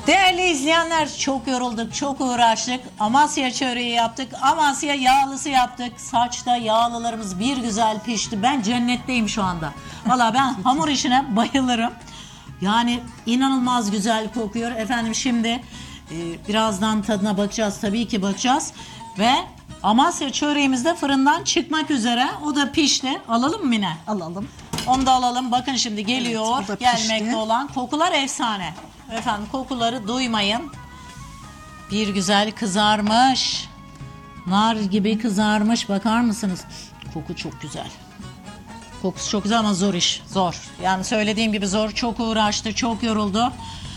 Değerli izleyenler, çok yorulduk, çok uğraştık. Amasya çöreği yaptık, Amasya yağlısı yaptık. Saçta yağlılarımız bir güzel pişti. Ben cennetteyim şu anda. Valla ben hamur işine bayılırım. Yani inanılmaz güzel kokuyor. Efendim şimdi birazdan tadına bakacağız. Tabii ki bakacağız. Ve Amasya çöreğimiz de fırından çıkmak üzere. O da pişti. Alalım mı Mine? Alalım. Onu da alalım. Bakın şimdi geliyor. Evet, o da pişti. Gelmekte olan kokular efsane. Efendim kokuları duymayın. Bir güzel kızarmış. Nar gibi kızarmış. Bakar mısınız? Koku çok güzel. Kokusu çok güzel ama zor iş. Zor. Yani söylediğim gibi zor. Çok uğraştı. Çok yoruldu.